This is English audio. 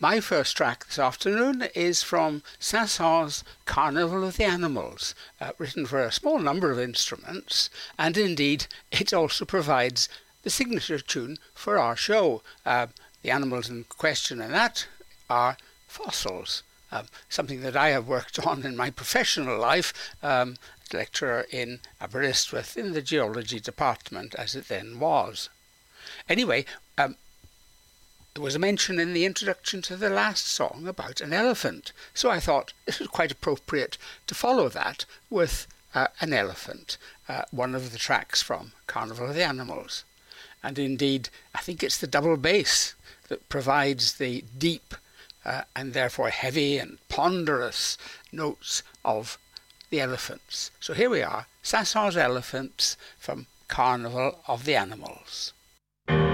My first track this afternoon is from Saint-Saëns' Carnival of the Animals, written for a small number of instruments, and indeed it also provides the signature tune for our show. The animals in question in that are fossils, something that I have worked on in my professional life, lecturer in Aberystwyth in the geology department as it then was. Anyway, there was a mention in the introduction to the last song about an elephant, so I thought this was quite appropriate to follow that with an elephant, one of the tracks from Carnival of the Animals. And indeed, I think it's the double bass that provides the deep and therefore heavy and ponderous notes of the elephants. So here we are, Saint-Saëns Elephants from Carnival of the Animals.